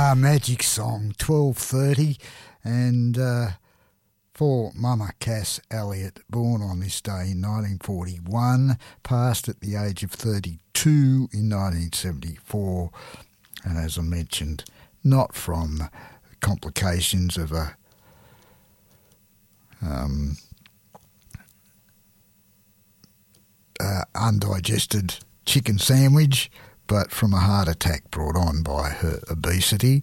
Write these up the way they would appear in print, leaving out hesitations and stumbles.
Magic Song, 12:30, and for Mama Cass Elliot, born on this day in 1941, passed at the age of 32 in 1974, and as I mentioned, not from complications of a undigested chicken sandwich, but from a heart attack brought on by her obesity.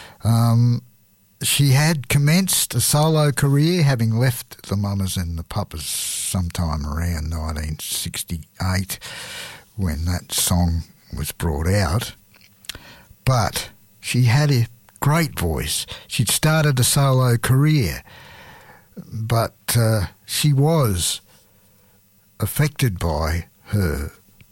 She had commenced a solo career, having left the Mamas and the Papas sometime around 1968 when that song was brought out. But she had a great voice. She'd started a solo career, but she was affected by her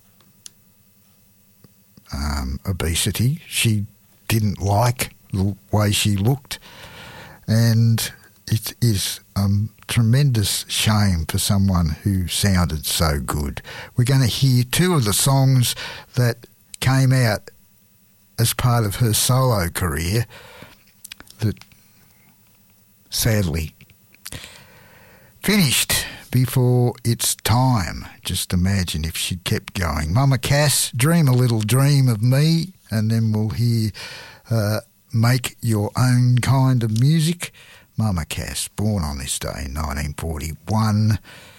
obesity. She didn't like the way she looked, and it is a tremendous shame for someone who sounded so good. We're going to hear two of the songs that came out as part of her solo career that sadly finished before its time. Just imagine if she'd kept going. Mama Cass, Dream a Little Dream of Me, and then we'll hear Make Your Own Kind of Music. Mama Cass, born on this day in 1941,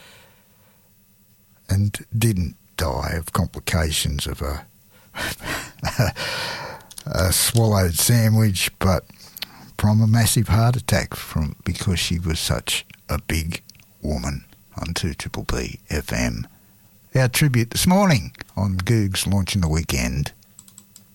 and didn't die of complications of a swallowed sandwich, but from a massive heart attack because she was such a big woman. On 2BBB FM. Our tribute this morning on Goog's Launching the Weekend.